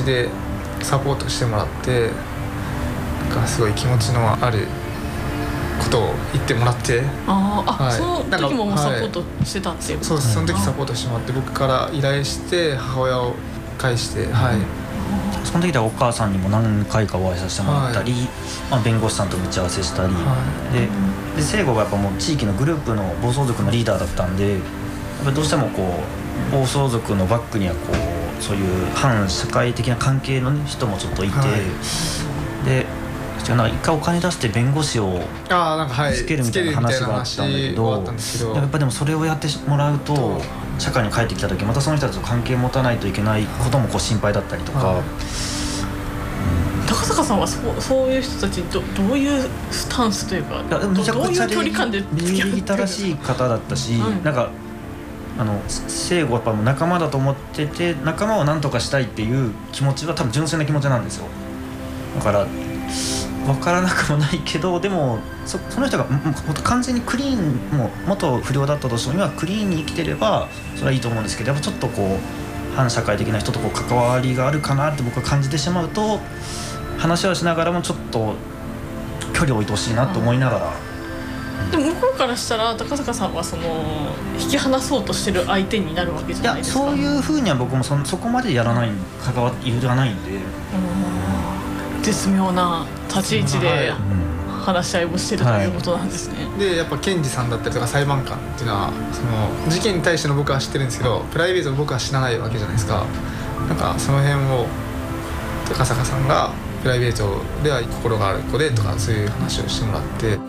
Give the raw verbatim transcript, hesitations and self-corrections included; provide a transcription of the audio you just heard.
でサポートしてもらって、なんかすごい気持ちのあることを言ってもらって、 ああ、はい、その時もサポートしてたっていう、はい、 そうです。その時サポートしてもらって、僕から依頼して母親を介して、はい、 その時ではお母さんにも何回かお会いさせてもらったり、はい、まあ、弁護士さんと打ち合わせしたり、はい、で, で聖子がやっぱもう地域のグループの暴走族のリーダーだったんで、やっぱりどうしてもこう暴走族のバックにはこうそういう反社会的な関係の、ね、人もちょっといて、はい、でなんか一回お金出して弁護士をつけるみたいな話があったんだけど、やっぱでもそれをやってもらうと社会に帰ってきた時またその人たちと関係持たないといけないこともこう心配だったりとか、はい、 うん、高坂さんは そ, そういう人たちに ど, どういうスタンスというか、いやめちゃくちゃどういう距離感で付き合ってる礼儀正しい方だったし、 うん、 なんかあの聖子はやっぱ仲間だと思ってて、仲間を何とかしたいっていう気持ちは多分純粋な気持ちなんですよ。だから分からなくもないけど、でも そ, その人が完全にクリーン、もう元不良だったとしても今クリーンに生きてればそれはいいと思うんですけど、やっぱちょっとこう反社会的な人とこう関わりがあるかなって僕は感じてしまうと、話はしながらもちょっと距離を置いてほしいなと思いながら、 うん、でも向こうからしたら高坂さんはその引き離そうとしてる相手になるわけじゃないですか。 いや、そういうふうには僕も そ, そこまでやらない、関わりらないんで、 うん、絶妙な立ち位置で話し合いをしてるということなんですね、はい、 でやっぱ検事さんだったりとか裁判官っていうのはその事件に対しての僕は知ってるんですけど、プライベートの僕は知らないわけじゃないですか。なんかその辺を高坂さんがプライベートでは心がある子でとかそういう話をしてもらって、